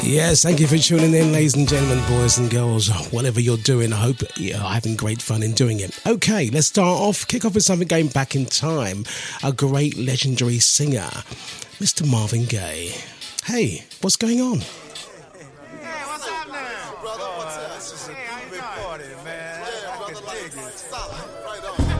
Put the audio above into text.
Yes, thank you for tuning in, ladies and gentlemen, boys and girls, whatever you're doing. I hope you're having great fun in doing it. Okay, let's kick off with something going back in time. A great legendary singer, Mr. Marvin Gaye. Hey, what's going on? Hey, what's up now? Brother, what's up? This is a big party, man. I can dig it. Solid. Right on.